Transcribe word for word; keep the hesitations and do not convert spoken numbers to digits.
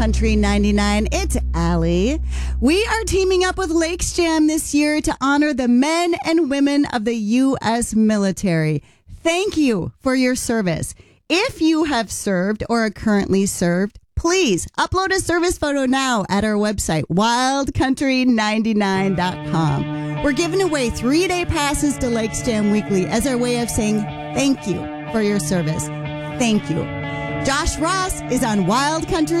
Country ninety-nine. It's Allie. We are teaming up with Lakes Jam this year to honor the men and women of the U S military. Thank you for your service. If you have served or are currently served, please upload a service photo now at our website, wild country ninety-nine dot com. We're giving away three-day passes to Lakes Jam Weekly as our way of saying thank you for your service. Thank you. Josh Ross is on Wild Country